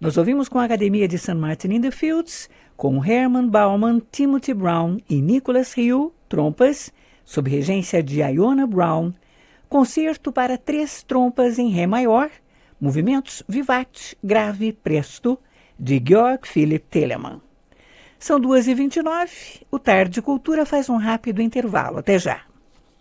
Nós ouvimos com a Academia de St. Martin in the Fields, com Herman Bauman, Timothy Brown e Nicholas Hill, trompas, sob regência de Iona Brown, concerto para 3 trompas em Ré maior, movimentos vivace, grave, presto, de Georg Philipp Telemann. São 2h29, o Tarde Cultura faz um rápido intervalo. Até já.